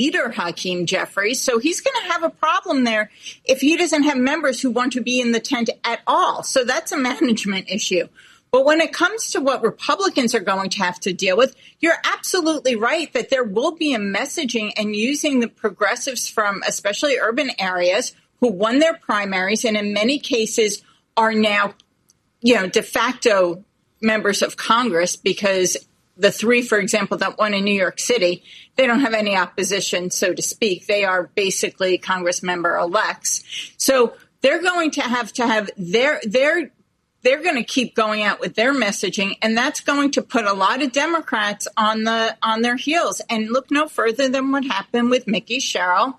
leader, Hakeem Jeffries. So he's going to have a problem there if he doesn't have members who want to be in the tent at all. So that's a management issue. But when it comes to what Republicans are going to have to deal with, you're absolutely right that there will be a messaging and using the progressives from especially urban areas who won their primaries and in many cases are now, de facto members of Congress because the three, for example, that won in New York City, they don't have any opposition, so to speak. They are basically Congress member elects. So they're going to have they're going to keep going out with their messaging, and that's going to put a lot of Democrats on their heels. And look no further than what happened with Mikey Sherrill,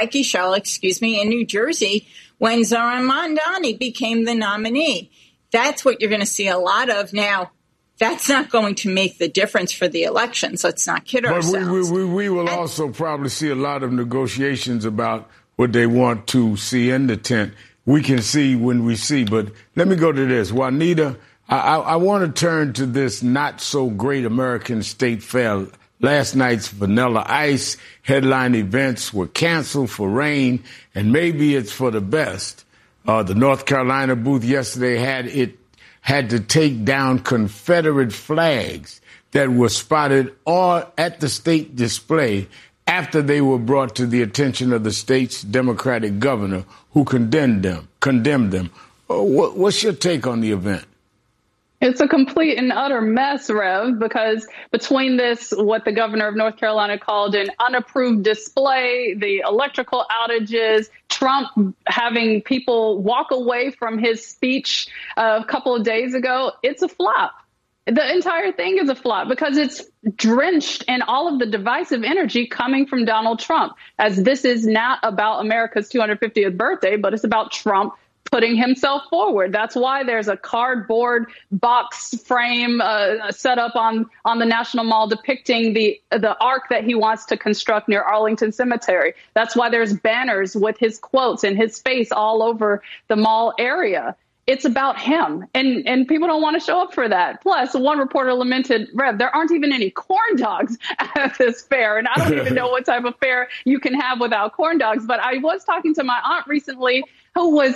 in New Jersey when Zohran Mamdani became the nominee. That's what you're going to see a lot of now. That's not going to make the difference for the elections. Let's not kid ourselves. But we will also probably see a lot of negotiations about what they want to see in the tent. We can see when we see. But let me go to this. Juanita, I want to turn to this not-so-great American State Fair. Last night's Vanilla Ice headline events were canceled for rain, and maybe it's for the best. The North Carolina booth yesterday had to take down Confederate flags that were spotted all at the state display after they were brought to the attention of the state's Democratic governor, who condemned them. What's your take on the event? It's a complete and utter mess, Rev, because between this, what the governor of North Carolina called an unapproved display, the electrical outages, Trump having people walk away from his speech a couple of days ago, it's a flop. The entire thing is a flop because it's drenched in all of the divisive energy coming from Donald Trump, as this is not about America's 250th birthday, but it's about Trump putting himself forward. That's why there's a cardboard box frame set up on the National Mall depicting the arc that he wants to construct near Arlington Cemetery. That's why there's banners with his quotes and his face all over the mall area. It's about him, and people don't want to show up for that. Plus, one reporter lamented, Rev, there aren't even any corn dogs at this fair, and I don't even know what type of fair you can have without corn dogs. But I was talking to my aunt recently who was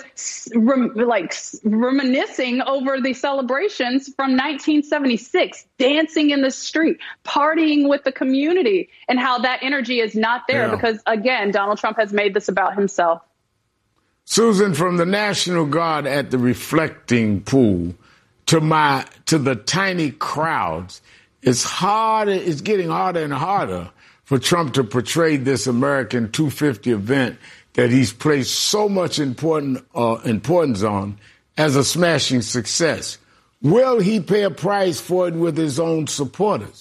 reminiscing over the celebrations from 1976, dancing in the street, partying with the community, and how that energy is not there because, again, Donald Trump has made this about himself. Susan, from the National Guard at the reflecting pool to the tiny crowds, it's getting harder and harder for Trump to portray this American 250 event that he's placed so much importance on as a smashing success. Will he pay a price for it with his own supporters?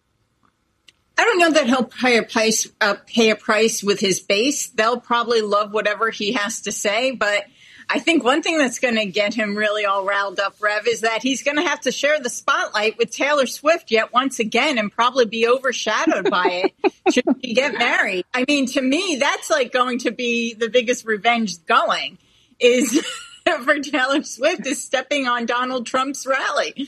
I don't know that he'll pay a price with his base. They'll probably love whatever he has to say. But I think one thing that's going to get him really all riled up, Rev, is that he's going to have to share the spotlight with Taylor Swift yet once again and probably be overshadowed by it should he get married. I mean, to me, that's like going to be the biggest revenge going is for Taylor Swift is stepping on Donald Trump's rally.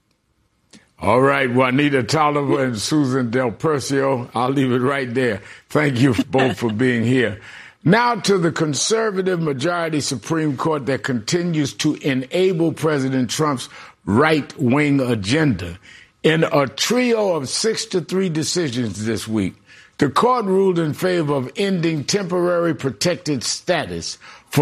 All right, Juanita Tolliver and Susan Del Percio, I'll leave it right there. Thank you both for being here. Now to the conservative majority Supreme Court that continues to enable President Trump's right-wing agenda. In a trio of 6-3 decisions this week, the court ruled in favor of ending temporary protected status for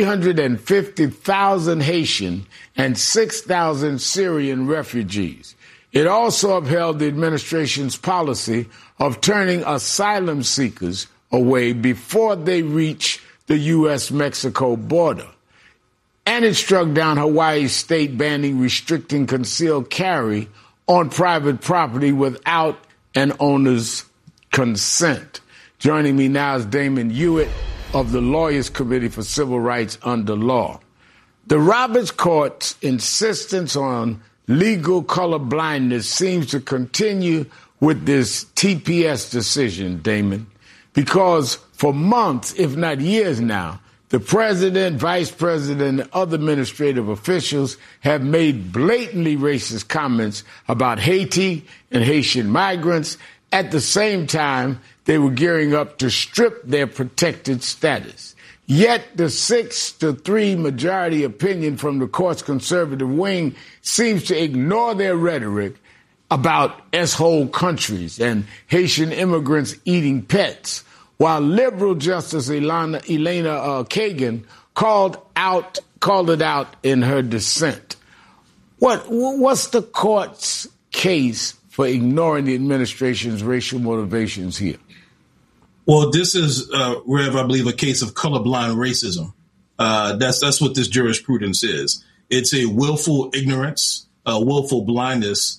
350,000 Haitian and 6,000 Syrian refugees. It also upheld the administration's policy of turning asylum seekers away before they reach the U.S.-Mexico border. And it struck down Hawaii's state banning restricting concealed carry on private property without an owner's consent. Joining me now is Damon Hewitt of the Lawyers Committee for Civil Rights Under Law. The Roberts Court's insistence on legal color blindness seems to continue with this TPS decision, Damon, because for months, if not years now, the president, vice president, and other administrative officials have made blatantly racist comments about Haiti and Haitian migrants. At the same time, they were gearing up to strip their protected status. Yet the 6-3 majority opinion from the court's conservative wing seems to ignore their rhetoric about S-hole countries and Haitian immigrants eating pets, while liberal Justice Elena Kagan called it out in her dissent. What's the court's case for ignoring the administration's racial motivations here? Well, this is, Rev, I believe, a case of colorblind racism. That's what this jurisprudence is. It's a willful ignorance, a willful blindness.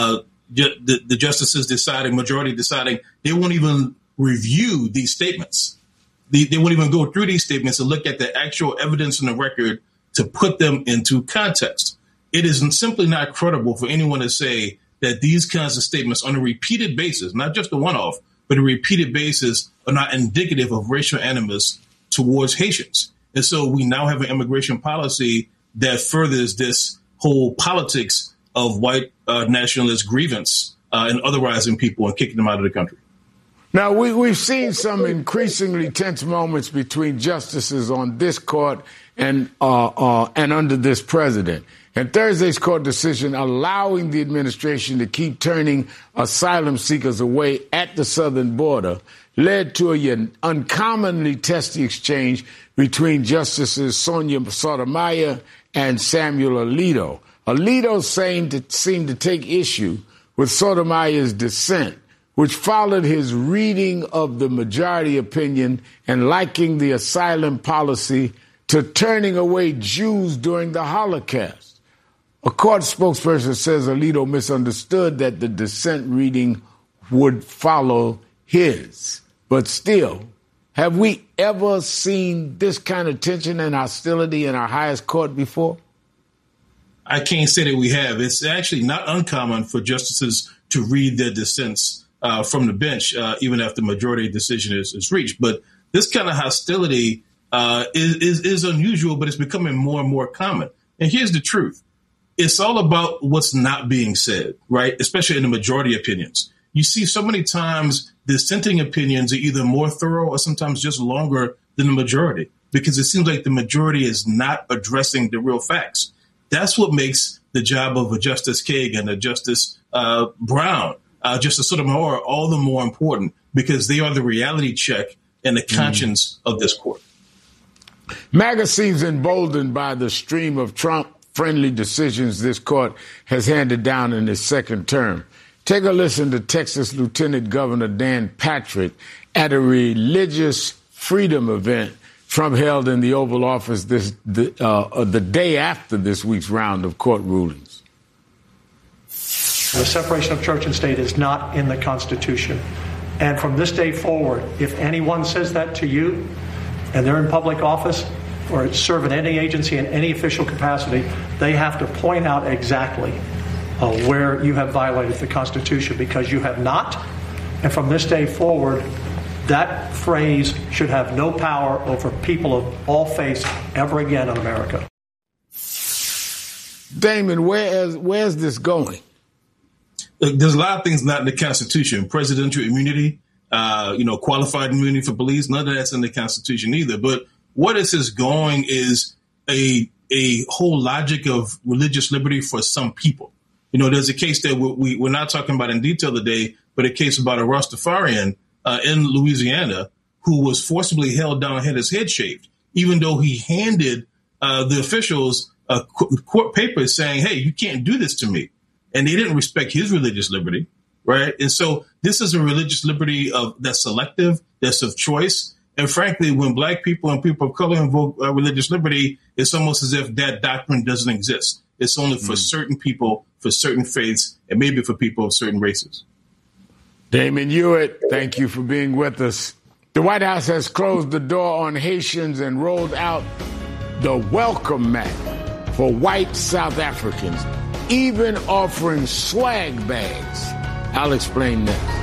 The justices majority deciding, they won't even review these statements. They won't even go through these statements and look at the actual evidence in the record to put them into context. It is simply not credible for anyone to say that these kinds of statements on a repeated basis, not just a one-off, but a repeated basis, are not indicative of racial animus towards Haitians. And so we now have an immigration policy that furthers this whole politics of white nationalist grievance and otherizing people and kicking them out of the country. Now, we've seen some increasingly tense moments between justices on this court and under this president. And Thursday's court decision allowing the administration to keep turning asylum seekers away at the southern border led to an uncommonly testy exchange between Justices Sonia Sotomayor and Samuel Alito. Alito seemed to take issue with Sotomayor's dissent, which followed his reading of the majority opinion and liking the asylum policy to turning away Jews during the Holocaust. A court spokesperson says Alito misunderstood that the dissent reading would follow his. But still, have we ever seen this kind of tension and hostility in our highest court before? I can't say that we have. It's actually not uncommon for justices to read their dissents from the bench, even after the majority decision is reached. But this kind of hostility is unusual, but it's becoming more and more common. And here's the truth. It's all about what's not being said, right? Especially in the majority opinions. You see so many times dissenting opinions are either more thorough or sometimes just longer than the majority, because it seems like the majority is not addressing the real facts. That's what makes the job of a Justice Kagan, a Justice Brown, Justice Sotomayor all the more important, because they are the reality check and the conscience of this court. MAGA seems emboldened by the stream of Trump-friendly decisions this court has handed down in its second term. Take a listen to Texas Lieutenant Governor Dan Patrick at a religious freedom event Trump held in the Oval Office the day after this week's round of court rulings. The separation of church and state is not in the Constitution. And from this day forward, if anyone says that to you and they're in public office or serve in any agency in any official capacity, they have to point out exactly where you have violated the Constitution, because you have not. And from this day forward, that phrase should have no power over people of all faiths ever again in America. Damon, where's this going? Look, there's a lot of things not in the Constitution. Presidential immunity, qualified immunity for police, none of that's in the Constitution either. But what this is going is a whole logic of religious liberty for some people. You know, there's a case that we're not talking about in detail today, but a case about a Rastafarian in Louisiana who was forcibly held down, had his head shaved, even though he handed the officials court papers saying, hey, you can't do this to me. And they didn't respect his religious liberty, right? And so this is a religious liberty that's selective, that's of choice. And frankly, when black people and people of color invoke religious liberty, it's almost as if that doctrine doesn't exist. It's only for certain people, for certain faiths, and maybe for people of certain races. Damon Hewitt, thank you for being with us. The White House has closed the door on Haitians and rolled out the welcome mat for white South Africans, even offering swag bags. I'll explain next.